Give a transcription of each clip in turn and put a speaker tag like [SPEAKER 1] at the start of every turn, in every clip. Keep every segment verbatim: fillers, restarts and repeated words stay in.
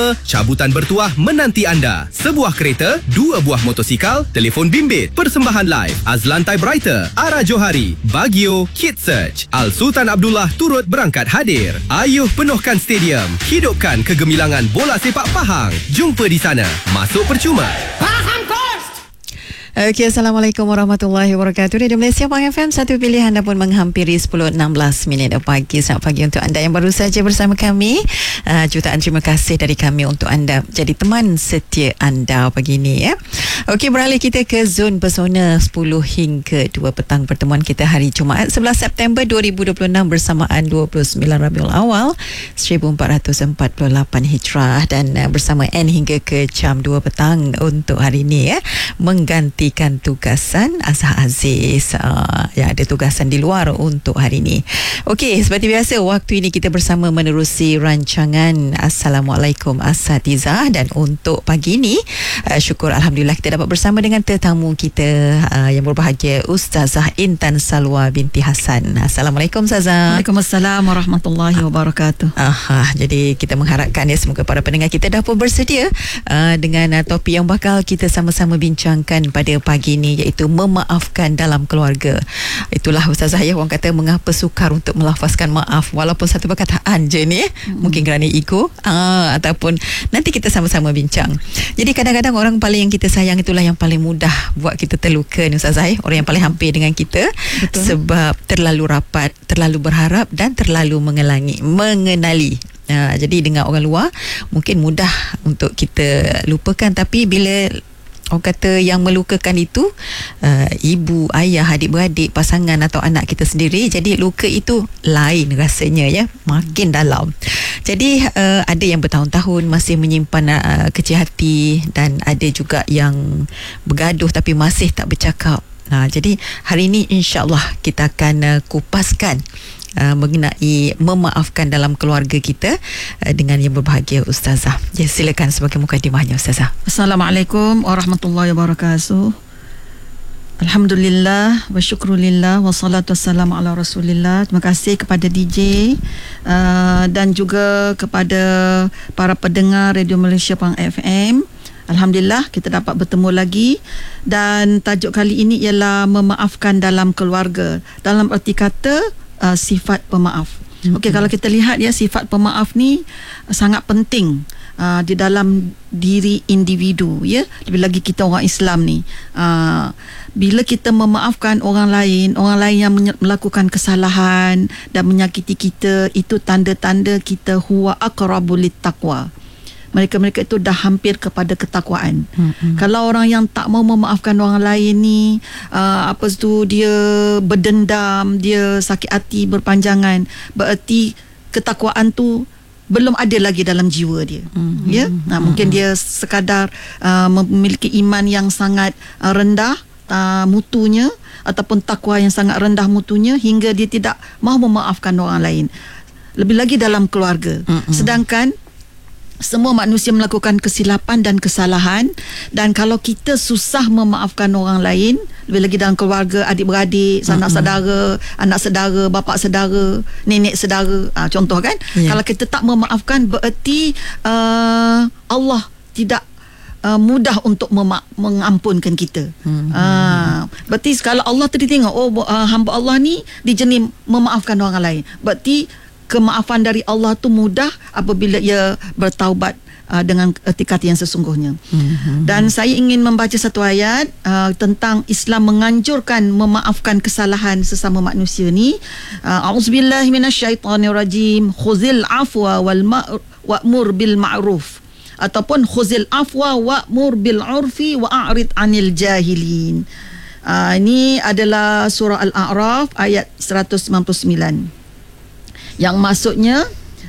[SPEAKER 1] Cabutan bertuah menanti anda. Sebuah kereta, dua buah motosikal, telefon bimbit, persembahan live, Azlan Typewriter, Ara Johari, Bagio, Kid Search. Al Sultan Abdullah turut berangkat hadir. Ayuh penuhkan stadium. Hidupkan kegemilangan bola sepak Pahang. Jumpa di sana. Masuk percuma.
[SPEAKER 2] Pahang First!
[SPEAKER 3] Okey, Assalamualaikum warahmatullahi wabarakatuh. Radio Malaysia Pahang F M, satu pilihan anda pun menghampiri sepuluh enam belas minit pagi. Selamat pagi untuk anda yang baru saja bersama kami. Uh, jutaan terima kasih dari kami untuk anda jadi teman setia anda pagi ini ya. Okey, beralih kita ke zon pesona sepuluh hingga dua petang. Pertemuan kita hari Jumaat sebelas September dua ribu dua puluh enam bersamaan dua puluh sembilan Rabiul Awal seribu empat ratus empat puluh lapan Hijrah, dan uh, bersama N hingga ke jam dua petang untuk hari ini ya, mengganti tugasan Azhar Aziz uh, yang ada tugasan di luar untuk hari ini. Okey, seperti biasa waktu ini kita bersama menerusi rancangan Assalamualaikum Asatizah, dan untuk pagi ini uh, syukur Alhamdulillah kita dapat bersama dengan tetamu kita uh, yang berbahagia, Ustazah Intan Salwa binti Hasan. Assalamualaikum Ustazah.
[SPEAKER 4] Waalaikumsalam warahmatullahi wabarakatuh.
[SPEAKER 3] Aha, jadi kita mengharapkan ya semoga para pendengar kita dah pun bersedia uh, dengan uh, topik yang bakal kita sama-sama bincangkan pada pagi ini, iaitu memaafkan dalam keluarga. Itulah Ustazah ya, orang kata mengapa sukar untuk melafazkan maaf walaupun satu perkataan je ni, hmm. mungkin kerana ego aa, ataupun nanti kita sama-sama bincang. Jadi kadang-kadang orang paling yang kita sayang itulah yang paling mudah buat kita terluka ni Ustazah ya, orang yang paling hampir dengan kita. Betul. Sebab terlalu rapat, terlalu berharap dan terlalu mengelangi, mengenali. Ha, jadi dengan orang luar mungkin mudah untuk kita lupakan, tapi bila orang kata yang melukakan itu uh, ibu, ayah, adik-beradik, pasangan atau anak kita sendiri, jadi luka itu lain rasanya ya, makin dalam. Jadi uh, ada yang bertahun-tahun masih menyimpan uh, kecil hati, dan ada juga yang bergaduh tapi masih tak bercakap. Nah, jadi hari ini insya-Allah kita akan uh, kupaskan Uh, mengenai memaafkan dalam keluarga kita uh, dengan yang berbahagia Ustazah. Ya, silakan sebagai mukadimahnya Ustazah.
[SPEAKER 4] Assalamualaikum warahmatullahi wabarakatuh. Alhamdulillah wa syukrulillah wa salatu wassalamu ala rasulillah. Terima kasih kepada D J uh, dan juga kepada para pendengar Radio Malaysia Pahang F M. Alhamdulillah kita dapat bertemu lagi, dan tajuk kali ini ialah memaafkan dalam keluarga. Dalam erti kata Uh, sifat pemaaf. Okey, kalau kita lihat ya, sifat pemaaf ni uh, sangat penting uh, di dalam diri individu ya. Lebih lagi kita orang Islam ni. Uh, bila kita memaafkan orang lain, orang lain yang melakukan kesalahan dan menyakiti kita, itu tanda-tanda kita huwa aqrabul littaqwa. Mereka-mereka itu dah hampir kepada ketakwaan. Hmm. Kalau orang yang tak mau memaafkan orang lain ni, uh, apa tu, dia berdendam, dia sakit hati berpanjangan, bererti ketakwaan tu belum ada lagi dalam jiwa dia. Hmm. Ya, nah, hmm. mungkin dia sekadar uh, memiliki iman yang sangat uh, rendah uh, mutunya, ataupun takwa yang sangat rendah mutunya, hingga dia tidak mahu memaafkan orang lain. Lebih lagi dalam keluarga. Hmm. Sedangkan semua manusia melakukan kesilapan dan kesalahan, dan kalau kita susah memaafkan orang lain, lebih lagi dalam keluarga, adik-beradik, sanak mm-hmm. saudara, anak saudara, bapa saudara, nenek saudara, ha, contoh kan, yeah. Kalau kita tak memaafkan, bererti uh, Allah tidak uh, mudah untuk mema- mengampunkan kita. Mm-hmm. uh, berarti kalau Allah tadi tengok, oh uh, hamba Allah ni dijenis memaafkan orang lain, berarti kemaafan dari Allah tu mudah apabila ia bertaubat uh, dengan etikat yang sesungguhnya. Mm-hmm. Dan saya ingin membaca satu ayat uh, tentang Islam menganjurkan memaafkan kesalahan sesama manusia ni. Uh, A'udzubillahi minasyaitonirrajim. Khuzil afwa wal wa'mur bil ma'ruf, ataupun khuzil afwa wa'mur bil 'urfi wa'rid 'anil jahilin. Uh, ini adalah surah Al-A'raf ayat seratus sembilan puluh sembilan. Yang maksudnya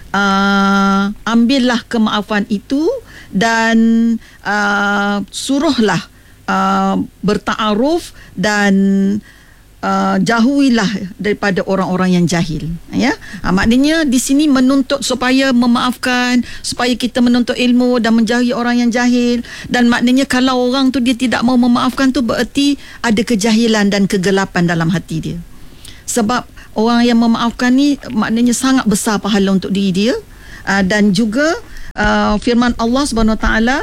[SPEAKER 4] uh, ambillah kemaafan itu dan uh, suruhlah uh, bertaaruf dan uh, jauhilah daripada orang-orang yang jahil. Ya, uh, maknanya di sini menuntut supaya memaafkan, supaya kita menuntut ilmu dan menjauhi orang yang jahil. Dan maknanya kalau orang tu dia tidak mau memaafkan tu, bererti ada kejahilan dan kegelapan dalam hati dia. Sebab orang yang memaafkan ni maknanya sangat besar pahala untuk diri dia, uh, dan juga uh, firman Allah Subhanahu Wa Taala,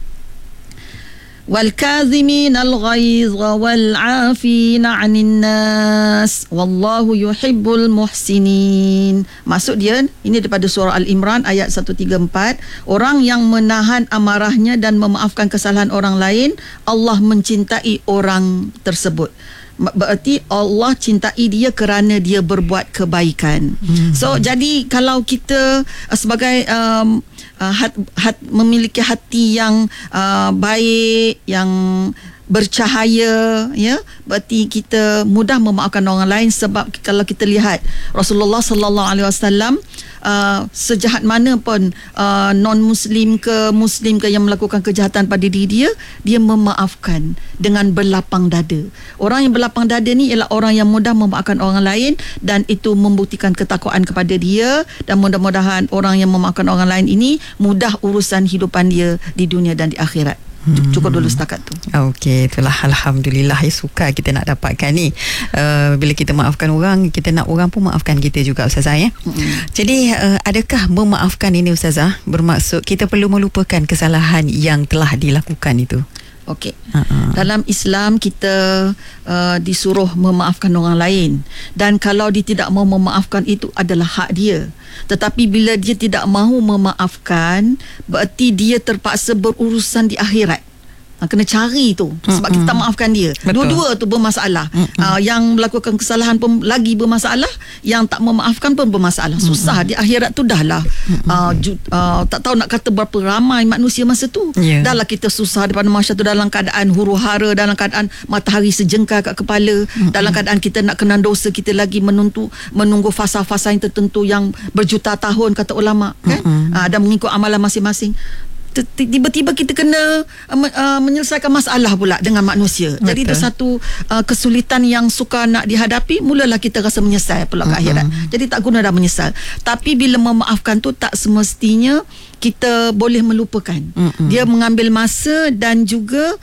[SPEAKER 4] wal kadhiminal ghaiz wal 'afina 'anil nas wallahu yuhibbul muhsinin. Maksud dia ini daripada surah Al-Imran ayat seratus tiga puluh empat, orang yang menahan amarahnya dan memaafkan kesalahan orang lain, Allah mencintai orang tersebut. Berarti Allah cintai dia kerana dia berbuat kebaikan. Hmm. So jadi kalau kita uh, sebagai um, uh, hat, hat, memiliki hati yang uh, baik, yang bercahaya, ya, berarti kita mudah memaafkan orang lain. Sebab kalau kita lihat Rasulullah sallallahu alaihi wasallam, Uh, sejahat mana pun uh, non-Muslim ke Muslim ke yang melakukan kejahatan pada diri dia, dia memaafkan dengan berlapang dada. Orang yang berlapang dada ni ialah orang yang mudah memaafkan orang lain, dan itu membuktikan ketakwaan kepada dia, dan mudah-mudahan orang yang memaafkan orang lain ini mudah urusan hidupan dia di dunia dan di akhirat. Cukup dulu setakat tu.
[SPEAKER 3] Okey, itulah alhamdulillah ya, suka kita nak dapatkan ni. Uh, bila kita maafkan orang, kita nak orang pun maafkan kita juga, Ustazah, ya. Mm-hmm. Jadi uh, adakah memaafkan ini, Ustazah, bermaksud kita perlu melupakan kesalahan yang telah dilakukan itu?
[SPEAKER 4] Okey. Uh-huh. Dalam Islam kita uh, disuruh memaafkan orang lain, dan kalau dia tidak mau memaafkan, itu adalah hak dia. Tetapi bila dia tidak mahu memaafkan, berarti dia terpaksa berurusan di akhirat. Ha, kena cari tu, sebab mm-hmm. kita tak maafkan dia. Betul. Dua-dua tu bermasalah. Mm-hmm. Uh, yang melakukan kesalahan pun lagi bermasalah, yang tak memaafkan pun bermasalah. Susah mm-hmm. di akhirat tu dah lah. Mm-hmm. uh, ju- uh, tak tahu nak kata berapa ramai manusia masa tu. Yeah. Dah lah kita susah daripada masyarakat tu, dalam keadaan huru-hara, dalam keadaan matahari sejengkal kat kepala, mm-hmm. dalam keadaan kita nak kena dosa, kita lagi menuntu, menunggu fasa-fasa yang tertentu yang berjuta tahun, kata ulama, kan? Mm-hmm. uh, dan mengikut amalan masing-masing. Tiba-tiba kita kena uh, menyelesaikan masalah pula dengan manusia. Betul. Jadi itu satu uh, kesulitan yang suka nak dihadapi. Mulalah kita rasa menyesal pula ke uh-huh. akhirat. Jadi tak guna dah menyesal. Tapi bila memaafkan tu tak semestinya kita boleh melupakan. Uh-huh. Dia mengambil masa, dan juga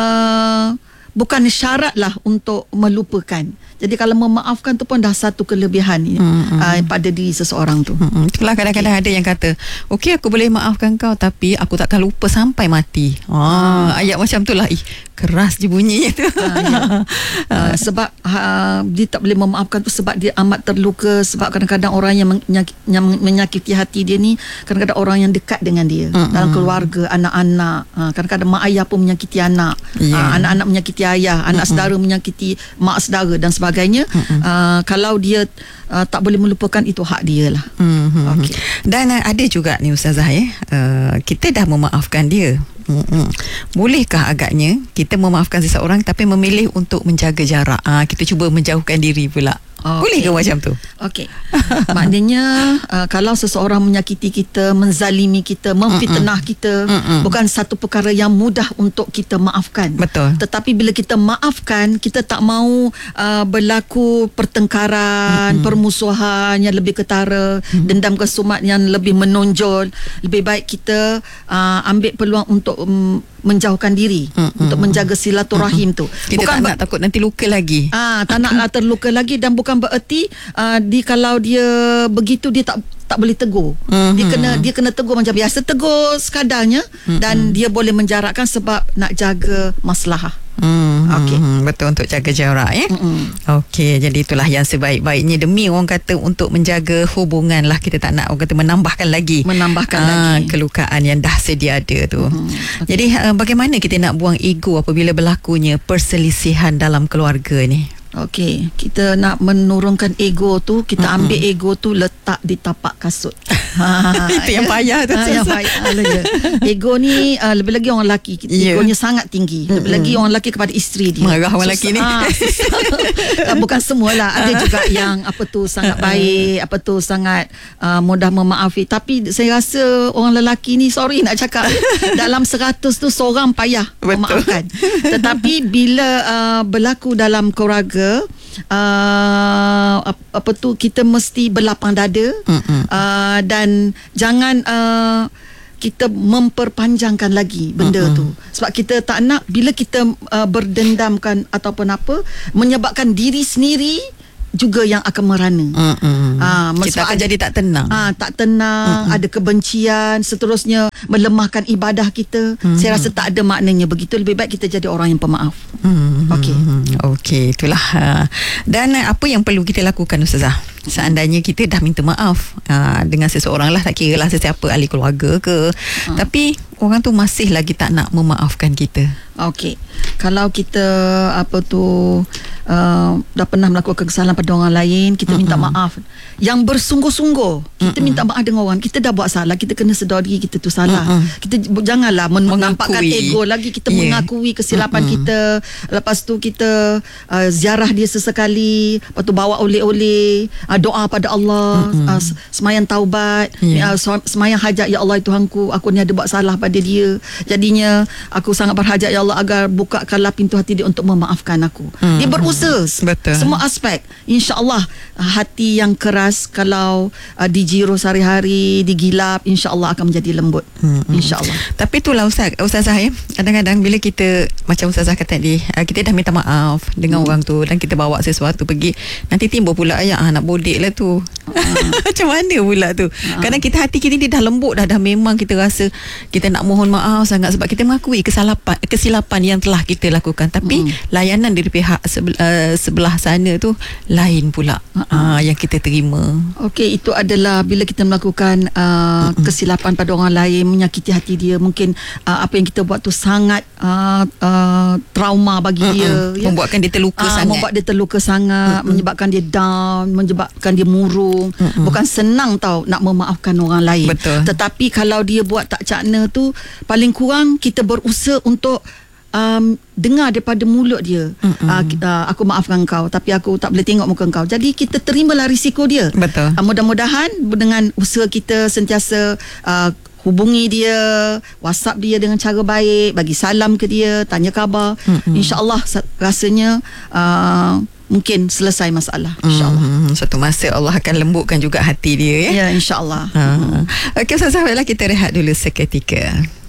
[SPEAKER 4] uh, bukan syarat lah untuk melupakan. Jadi kalau memaafkan tu pun dah satu kelebihan mm-hmm. uh, pada diri seseorang tu.
[SPEAKER 3] Mm-hmm. Itulah kadang-kadang okay. ada yang kata, okey, aku boleh maafkan kau, tapi aku takkan lupa sampai mati. Ah, hmm. Ayat macam tu lah. Ih, keras je bunyinya tu. Ah, ya. uh, sebab uh, dia tak boleh memaafkan tu sebab dia amat terluka. Sebab kadang-kadang orang yang, menyakiti, yang menyakiti hati dia ni, kadang-kadang orang yang dekat dengan dia, mm-hmm. dalam keluarga, anak-anak. Uh, kadang-kadang mak ayah pun menyakiti anak. Yeah. Uh, anak-anak menyakiti ayah, anak mm-hmm. saudara menyakiti mak saudara dan sebagainya. Sebagainya, mm-hmm. uh, kalau dia uh, tak boleh melupakan, itu hak dia lah. Mm-hmm. Okay. Dan uh, ada juga ni, Ustazah, ya, uh, kita dah memaafkan dia. Mm-hmm. Bolehkah agaknya kita memaafkan seseorang tapi memilih untuk menjaga jarak? Uh, kita cuba menjauhkan diri pula. Okay. Boleh ke macam tu? Okey. Maknanya uh, kalau seseorang menyakiti kita, menzalimi kita, memfitnah Mm-mm. kita, Mm-mm. bukan satu perkara yang mudah untuk kita maafkan. Betul. Tetapi bila kita maafkan, kita tak mahu uh, berlaku pertengkaran, Mm-mm. permusuhan yang lebih ketara, Mm-mm. dendam kesumat yang lebih menonjol. Lebih baik kita uh, ambil peluang untuk um, menjauhkan diri, Mm-mm. untuk menjaga silaturahim Mm-mm. tu. Kita bukan tak nak takut nanti luka lagi. Ah, tak nak terluka lagi, dan bukan bukan bererti uh, di kalau dia begitu dia tak tak boleh tegur. Mm-hmm. Dia kena dia kena tegur macam biasa, tegur sekadarnya, mm-hmm. dan dia boleh menjarakkan sebab nak jaga maslahah. Mm-hmm. Okey, betul, untuk jaga jarak, ya. Mm-hmm. Okey, jadi itulah yang sebaik-baiknya, demi orang kata untuk menjaga hubungan lah, kita tak nak orang kata menambahkan lagi menambahkan aa, lagi kelukaan yang dah sedia ada tu. Mm-hmm. Okay. Jadi uh, bagaimana kita nak buang ego apabila berlakunya perselisihan dalam keluarga ni? Okey, kita nak menurunkan ego tu, kita mm-hmm. ambil ego tu letak di tapak kasut. Ha, itu yang payah tu. Ha, yang payah. Ego ni uh, lebih lagi orang lelaki, yeah. egonya sangat tinggi. Lebih mm-hmm. lagi orang lelaki kepada isteri dia. Marah orang lelaki ni. Ha, bukan semualah, ada juga yang apa tu sangat baik, apa tu sangat uh, mudah memaafi. Tapi saya rasa orang lelaki ni, sorry nak cakap, dalam seratus tu seorang payah Betul. memaafkan. Tetapi bila uh, berlaku dalam keluarga, Uh, apa tu, kita mesti berlapang dada, uh, dan jangan uh, kita memperpanjangkan lagi benda Mm-mm. tu, sebab kita tak nak bila kita uh, berdendamkan ataupun apa, menyebabkan diri sendiri
[SPEAKER 4] juga yang akan merana.
[SPEAKER 3] Mm-mm.
[SPEAKER 4] Ah,
[SPEAKER 3] Kita akan
[SPEAKER 4] ada-
[SPEAKER 3] jadi tak tenang.
[SPEAKER 4] Ah, tak tenang, Mm-mm. ada kebencian, seterusnya melemahkan ibadah kita. Mm-hmm. Saya rasa tak ada maknanya begitu. Lebih baik kita jadi orang yang pemaaf.
[SPEAKER 3] Hmm.
[SPEAKER 4] Okey.
[SPEAKER 3] Okey, itulah. Ha. Dan uh, apa yang perlu kita lakukan, Ustazah? Seandainya kita dah minta maaf uh, dengan seseorang lah, tak kira lah sesiapa, ahli keluarga ke, uh. tapi orang tu masih lagi tak nak memaafkan kita.
[SPEAKER 4] Okey. Kalau kita apa tu uh, dah pernah melakukan kesalahan pada orang lain, kita minta
[SPEAKER 3] Mm-mm.
[SPEAKER 4] maaf yang bersungguh-sungguh. Kita
[SPEAKER 3] Mm-mm.
[SPEAKER 4] minta maaf dengan orang. Kita dah buat salah, kita kena sedar diri kita tu salah.
[SPEAKER 3] Mm-mm.
[SPEAKER 4] Kita janganlah men- menampakkan
[SPEAKER 3] Mengakui.
[SPEAKER 4] ego lagi. Kita
[SPEAKER 3] Yeah.
[SPEAKER 4] mengakui kesilapan
[SPEAKER 3] Mm-mm.
[SPEAKER 4] kita. Lepas tu kita uh, ziarah dia sesekali, lepas tu bawa oleh-oleh, uh, doa pada Allah, uh, semayang taubat,
[SPEAKER 3] Yeah.
[SPEAKER 4] uh, semayang hajat, ya Allah Tuhanku, aku ni ada buat salah pada dia. Jadinya aku sangat berhajat ya Allah agar bukakanlah pintu hati dia untuk memaafkan aku.
[SPEAKER 3] Hmm.
[SPEAKER 4] Dia berusaha
[SPEAKER 3] Betul.
[SPEAKER 4] semua aspek. InsyaAllah hati yang keras kalau uh, dijiro sehari-hari, digilap, insyaAllah akan menjadi lembut.
[SPEAKER 3] Hmm.
[SPEAKER 4] InsyaAllah.
[SPEAKER 3] Tapi itulah Ustaz, Ustazah ya, kadang-kadang bila kita, macam Ustazah kata tadi, uh, kita dah minta maaf dengan hmm. orang tu dan kita bawa sesuatu pergi, nanti timbul pula ayat ah, nak bodek lah tu. Macam mana pula tu? Kadang kita hati kita ni dah lembut dah, dah memang kita rasa kita nak mohon maaf sangat sebab kita mengakui kesalahan, kesilapan yang telah kita lakukan, tapi mm. layanan dari pihak sebelah, uh, sebelah sana tu lain pula uh, yang kita terima.
[SPEAKER 4] Okey, itu adalah bila kita melakukan uh, kesilapan pada orang lain, menyakiti hati dia, mungkin uh, apa yang kita buat tu sangat uh, uh, trauma bagi
[SPEAKER 3] Mm-mm.
[SPEAKER 4] dia, ya?
[SPEAKER 3] Membuatkan dia terluka
[SPEAKER 4] Ah,
[SPEAKER 3] sangat.
[SPEAKER 4] membuat dia terluka sangat, Mm-mm. menyebabkan dia down, menyebabkan dia murung. Mm-mm. Bukan senang tau nak memaafkan orang lain.
[SPEAKER 3] Betul.
[SPEAKER 4] Tetapi kalau dia buat tak cakna tu, paling kurang kita berusaha untuk um, dengar daripada mulut dia. Uh, uh, aku maafkan kau, tapi aku tak boleh tengok muka kau. Jadi kita terimalah risiko dia.
[SPEAKER 3] Betul.
[SPEAKER 4] Uh, mudah-mudahan dengan usaha kita sentiasa uh, hubungi dia, WhatsApp dia dengan cara baik, bagi salam ke dia, tanya khabar. Mm-hmm. InsyaAllah rasanya uh, mungkin selesai masalah, insyaAllah.
[SPEAKER 3] Hmm, suatu masa Allah akan lembutkan juga hati dia ya.
[SPEAKER 4] Ya, insyaAllah.
[SPEAKER 3] Ha. Okey Ustazah, baiklah kita rehat dulu seketika.